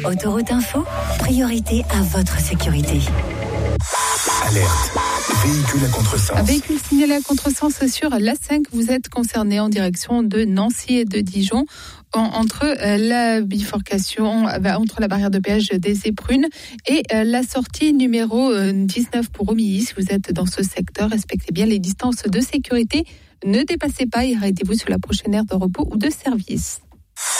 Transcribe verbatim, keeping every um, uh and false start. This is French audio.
Autoroute Info, priorité à votre sécurité. Alerte. Véhicule à contresens. Un véhicule signalé à contresens sur l'A cinq. Vous êtes concerné en direction de Nancy et de Dijon, en, entre euh, la bifurcation, euh, entre la barrière de péage des Éprunes et euh, la sortie numéro euh, dix-neuf pour Romilly. Si vous êtes dans ce secteur, respectez bien les distances de sécurité. Ne dépassez pas et arrêtez-vous sur la prochaine aire de repos ou de service.